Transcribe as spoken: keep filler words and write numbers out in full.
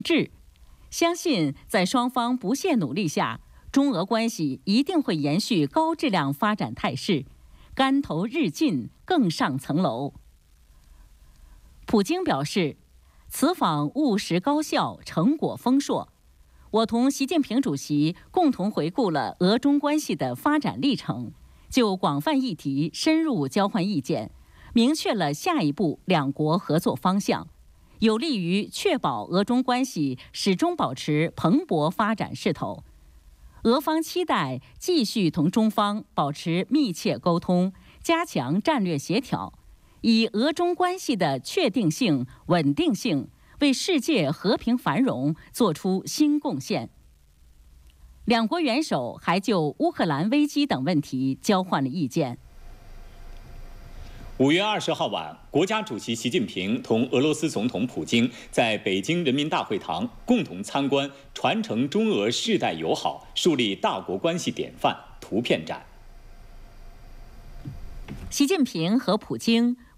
致，相信在双方不懈努力下，中俄关系一定会延续高质量发展态势，竿头日进，更上层楼。普京表示，此访务实高效，成果丰硕。我同习近平主席共同回顾了俄中关系的发展历程，就广泛议题深入交换意见，明确了下一步两国合作方向，有利于确保俄中关系始终保持蓬勃发展势头。俄方期待继续同中方保持密切沟通，加强战略协调，以俄中关系的确定性、稳定性为世界和平繁荣作出新贡献。两国元首还就乌克兰危机等问题交换了意见。 五月二十号晚，国家主席习近平同俄罗斯总统普京在北京人民大会堂共同参观传承中俄世代友好、树立大国关系典范图片展。 习近平和普京